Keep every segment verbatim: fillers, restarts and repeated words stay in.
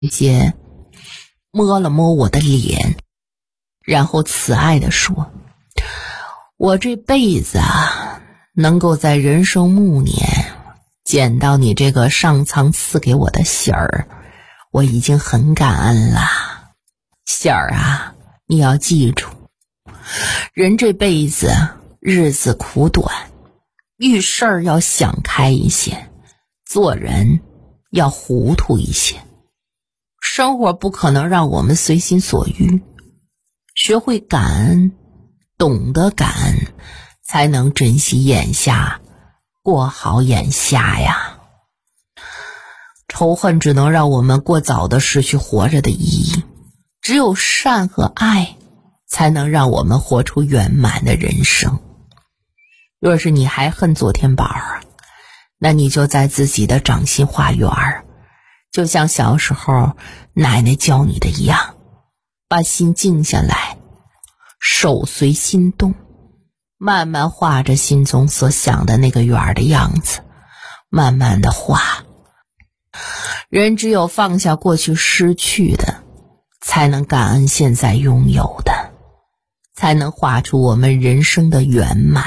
姐摸了摸我的脸，然后慈爱地说，我这辈子啊，能够在人生暮年捡到你这个上苍赐给我的喜儿，我已经很感恩了。喜儿啊，你要记住，人这辈子日子苦短，遇事儿要想开一些，做人要糊涂一些。生活不可能让我们随心所欲，学会感恩，懂得感恩，才能珍惜眼下，过好眼下呀。仇恨只能让我们过早的失去活着的意义，只有善和爱才能让我们活出圆满的人生。若是你还恨昨天宝儿，那你就在自己的掌心画圆儿，就像小时候奶奶教你的一样，把心静下来，手随心动，慢慢画着心中所想的那个圆儿的样子，慢慢的画。人只有放下过去失去的，才能感恩现在拥有的，才能画出我们人生的圆满。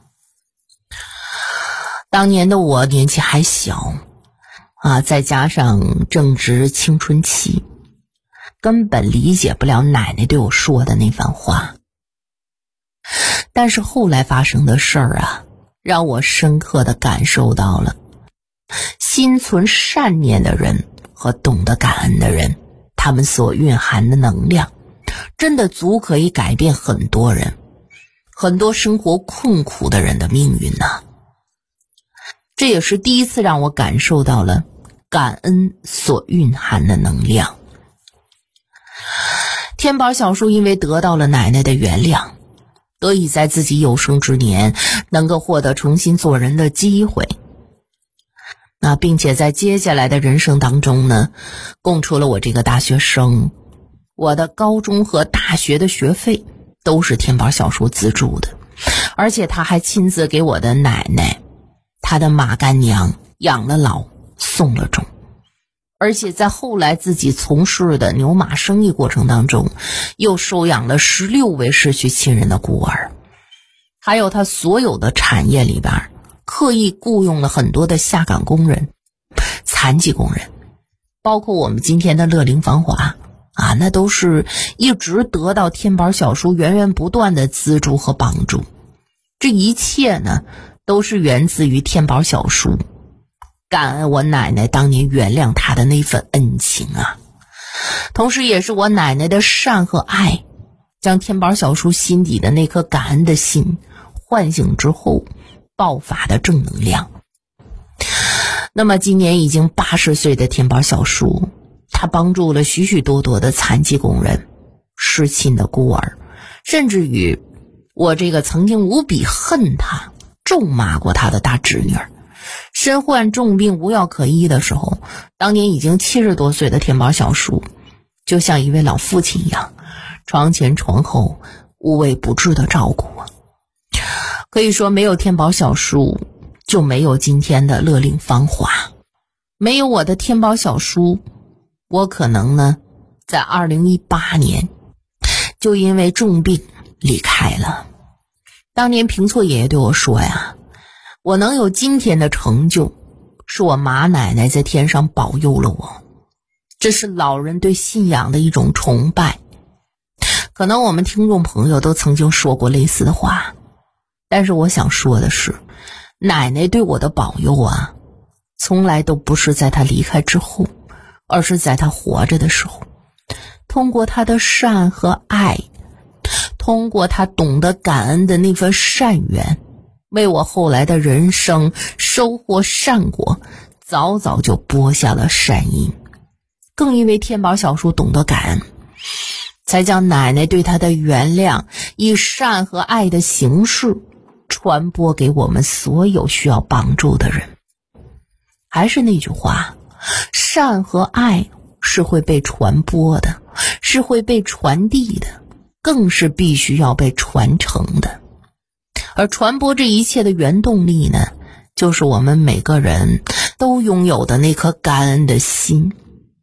当年的我年纪还小啊，再加上正值青春期，根本理解不了奶奶对我说的那番话。但是后来发生的事儿啊，让我深刻地感受到了心存善念的人和懂得感恩的人，他们所蕴含的能量真的足可以改变很多人，很多生活困苦的人的命运啊。这也是第一次让我感受到了感恩所蕴含的能量。天宝小叔因为得到了奶奶的原谅，得以在自己有生之年能够获得重新做人的机会，那并且在接下来的人生当中呢，供出了我这个大学生，我的高中和大学的学费都是天宝小叔资助的，而且他还亲自给我的奶奶，他的马干娘养了老送了终，而且在后来自己从事的牛马生意过程当中，又收养了十六位失去亲人的孤儿，还有他所有的产业里边刻意雇佣了很多的下岗工人、残疾工人，包括我们今天的乐龄芳华啊，那都是一直得到天宝小叔源源不断的资助和帮助。这一切呢，都是源自于天宝小叔感恩我奶奶当年原谅他的那份恩情啊，同时也是我奶奶的善和爱，将天宝小叔心底的那颗感恩的心唤醒之后爆发的正能量。那么今年已经八十岁的天宝小叔，他帮助了许许多多的残疾工人、失亲的孤儿，甚至于我这个曾经无比恨他、咒骂过他的大侄女儿，身患重病无药可医的时候，当年已经七十多岁的天宝小叔就像一位老父亲一样，床前床后无微不至的照顾我。可以说没有天宝小叔，就没有今天的乐龄芳华，没有我的天宝小叔，我可能呢在二零一八年就因为重病离开了。当年平错爷爷对我说呀，我能有今天的成就，是我马奶奶在天上保佑了我，这是老人对信仰的一种崇拜。可能我们听众朋友都曾经说过类似的话，但是我想说的是，奶奶对我的保佑啊，从来都不是在她离开之后，而是在她活着的时候，通过她的善和爱，通过她懂得感恩的那份善缘，为我后来的人生收获善果早早就播下了善因。更因为天宝小叔懂得感恩，才将奶奶对他的原谅以善和爱的形式传播给我们所有需要帮助的人。还是那句话，善和爱是会被传播的，是会被传递的，更是必须要被传承的。而传播这一切的原动力呢，就是我们每个人都拥有的那颗感恩的心。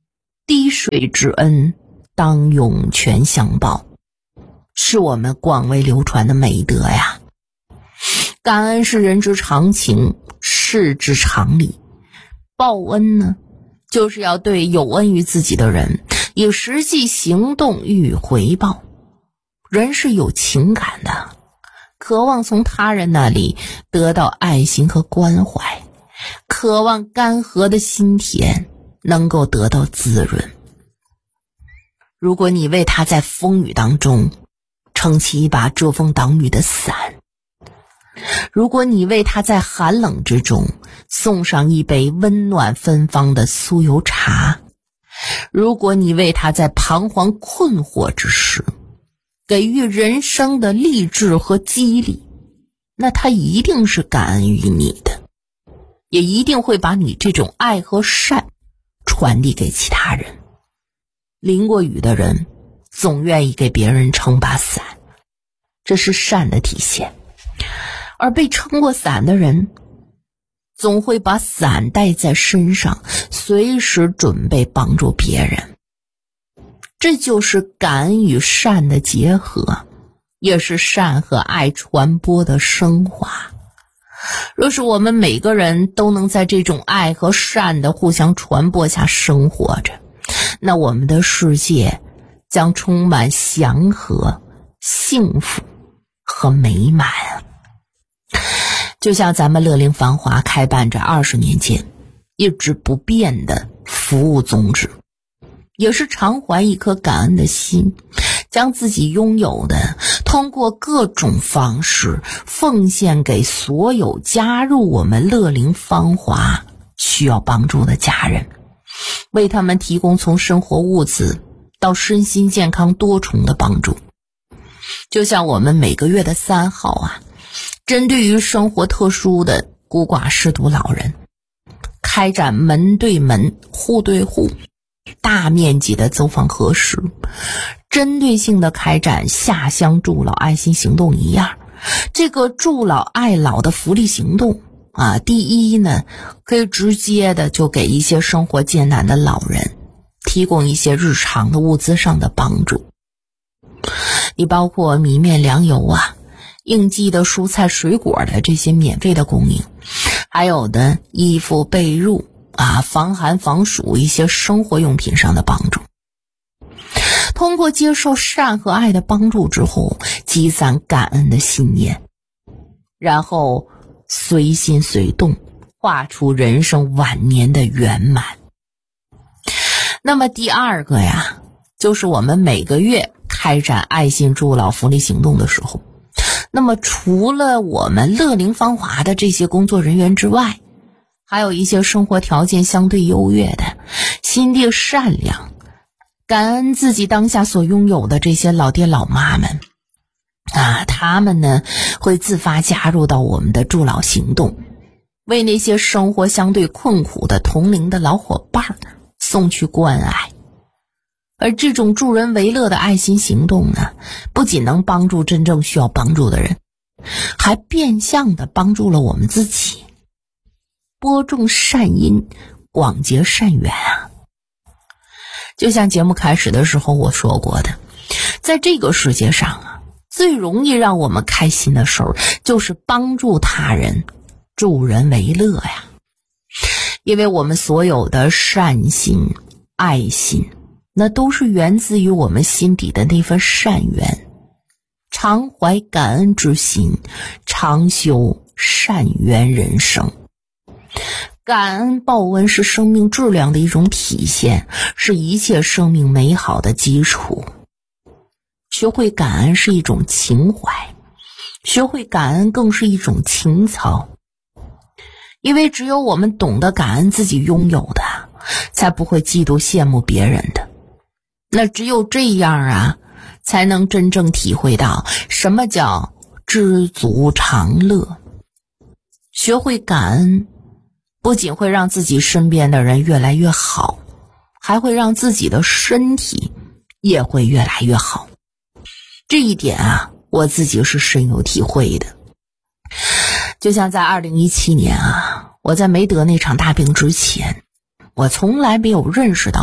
滴水之恩当涌泉相报，是我们广为流传的美德呀。感恩是人之常情，事之常理。报恩呢，就是要对有恩于自己的人以实际行动予以回报。人是有情感的，渴望从他人那里得到爱心和关怀，渴望干涸的心田能够得到滋润。如果你为他在风雨当中撑起一把遮风挡雨的伞，如果你为他在寒冷之中送上一杯温暖芬芳的酥油茶，如果你为他在彷徨困惑之时给予人生的励志和激励，那他一定是感恩于你的，也一定会把你这种爱和善传递给其他人。淋过雨的人总愿意给别人撑把伞，这是善的体现。而被撑过伞的人总会把伞带在身上，随时准备帮助别人。这就是感恩与善的结合，也是善和爱传播的升华。若是我们每个人都能在这种爱和善的互相传播下生活着，那我们的世界将充满祥和、幸福和美满。就像咱们乐龄繁华开办这二十年间一直不变的服务宗旨，也是常怀一颗感恩的心，将自己拥有的通过各种方式奉献给所有加入我们乐龄芳华需要帮助的家人，为他们提供从生活物资到身心健康多重的帮助。就像我们每个月的三号啊，针对于生活特殊的孤寡失独老人，开展门对门、户对户、大面积的走访核实，针对性的开展下乡助老爱心行动一样。这个助老爱老的福利行动啊，第一呢，可以直接的就给一些生活艰难的老人提供一些日常的物资上的帮助。你包括米面粮油啊，应季的蔬菜水果的这些免费的供应，还有的衣服被褥啊，防寒防暑一些生活用品上的帮助。通过接受善和爱的帮助之后，积攒感恩的信念，然后随心随动，画出人生晚年的圆满。那么第二个呀，就是我们每个月开展爱心助老福利行动的时候，那么除了我们乐龄芳华的这些工作人员之外，还有一些生活条件相对优越的、心地善良、感恩自己当下所拥有的这些老爹老妈们啊，他们呢会自发加入到我们的助老行动，为那些生活相对困苦的同龄的老伙伴送去关爱。而这种助人为乐的爱心行动呢，不仅能帮助真正需要帮助的人，还变相的帮助了我们自己，播种善因，广结善缘啊。就像节目开始的时候我说过的，在这个世界上啊，最容易让我们开心的事儿就是帮助他人，助人为乐呀。因为我们所有的善心、爱心，那都是源自于我们心底的那份善缘。常怀感恩之心，常修善缘人生。感恩报恩是生命质量的一种体现，是一切生命美好的基础。学会感恩是一种情怀，学会感恩更是一种情操。因为只有我们懂得感恩自己拥有的，才不会嫉妒羡慕别人的。那只有这样啊，才能真正体会到什么叫知足常乐。学会感恩，不仅会让自己身边的人越来越好，还会让自己的身体也会越来越好。这一点啊，我自己是深有体会的。就像在二零一七年啊，我在没得那场大病之前，我从来没有认识到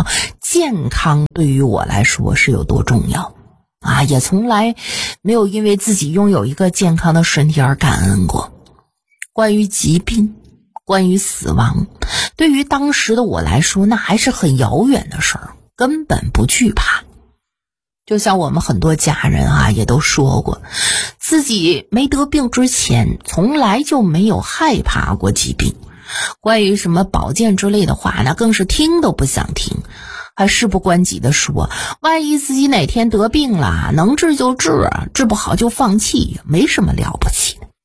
健康对于我来说是有多重要啊，也从来没有因为自己拥有一个健康的身体而感恩过。关于疾病，关于死亡，对于当时的我来说，那还是很遥远的事儿，根本不惧怕。就像我们很多家人啊，也都说过，自己没得病之前，从来就没有害怕过疾病。关于什么保健之类的话，那更是听都不想听，还事不关己的说，万一自己哪天得病了，能治就治，治不好就放弃，没什么了不起的。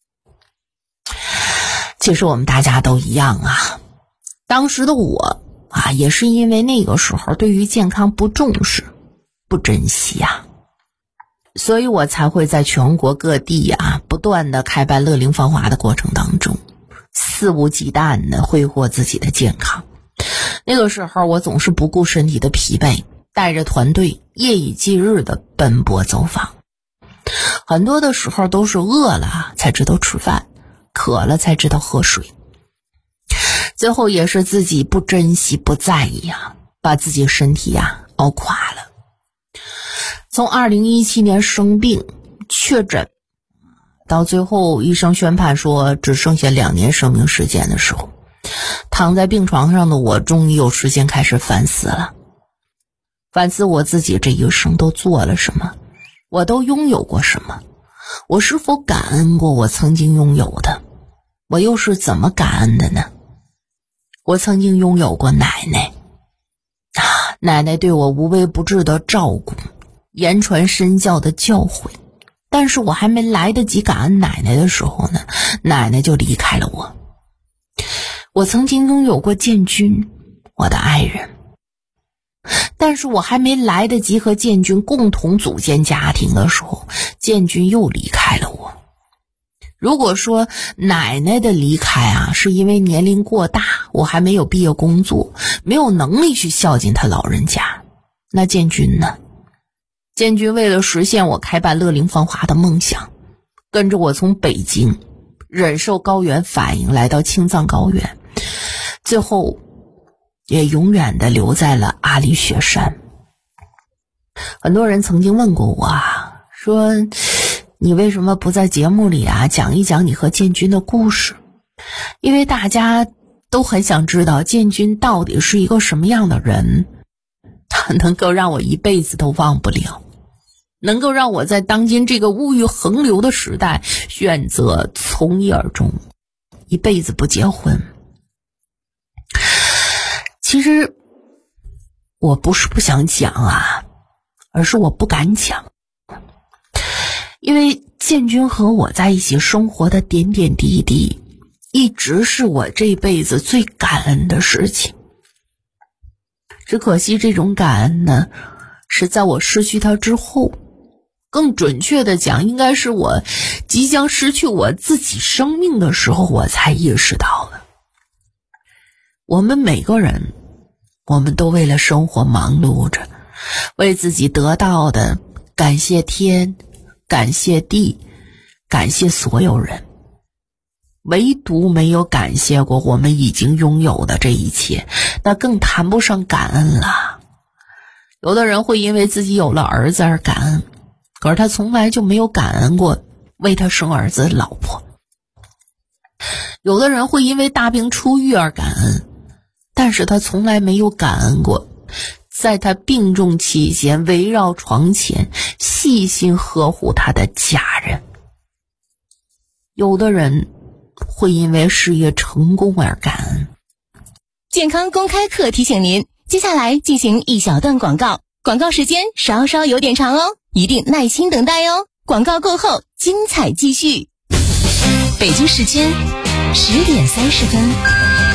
其实我们大家都一样啊，当时的我啊，也是因为那个时候对于健康不重视不珍惜啊，所以我才会在全国各地啊不断的开办乐龄芳华的过程当中，肆无忌惮的挥霍自己的健康。那个时候我总是不顾身体的疲惫，带着团队夜以继日的奔波走访，很多的时候都是饿了才知道吃饭，渴了才知道喝水，最后也是自己不珍惜不在意啊，把自己身体啊熬垮了。从二零一七年生病确诊到最后医生宣判说只剩下两年生命时间的时候，躺在病床上的我终于有时间开始反思了，反思我自己这一生都做了什么，我都拥有过什么，我是否感恩过我曾经拥有的，我又是怎么感恩的呢？我曾经拥有过奶奶啊，奶奶对我无微不至的照顾，言传身教的教诲，但是我还没来得及感恩奶奶的时候呢，奶奶就离开了我。我曾经拥有过建军，我的爱人，但是我还没来得及和建军共同组建家庭的时候，建军又离开了我。如果说奶奶的离开啊，是因为年龄过大，我还没有毕业工作，没有能力去孝敬他老人家，那建军呢？建军为了实现我开办乐龄芳华的梦想，跟着我从北京忍受高原反应来到青藏高原，最后也永远的留在了阿里雪山。很多人曾经问过我啊，说你为什么不在节目里啊讲一讲你和建军的故事？因为大家都很想知道建军到底是一个什么样的人，他能够让我一辈子都忘不了，能够让我在当今这个物欲横流的时代选择从一而终，一辈子不结婚。其实我不是不想讲啊，而是我不敢讲，因为建军和我在一起生活的点点滴滴，一直是我这辈子最感恩的事情。只可惜这种感恩呢，是在我失去他之后，更准确的讲，应该是我即将失去我自己生命的时候，我才意识到的。我们每个人，我们都为了生活忙碌着，为自己得到的感谢天，感谢地，感谢所有人，唯独没有感谢过我们已经拥有的这一切，那更谈不上感恩了。有的人会因为自己有了儿子而感恩，可是他从来就没有感恩过为他生儿子的老婆。有的人会因为大病初愈而感恩，但是他从来没有感恩过在他病重期间围绕床前细心呵护他的家人。有的人会因为事业成功而感恩。 健康公开课提醒您，接下来进行一小段广告，广告时间稍稍有点长哦，一定耐心等待哦。广告过后，精彩继续。北京时间十点三十分。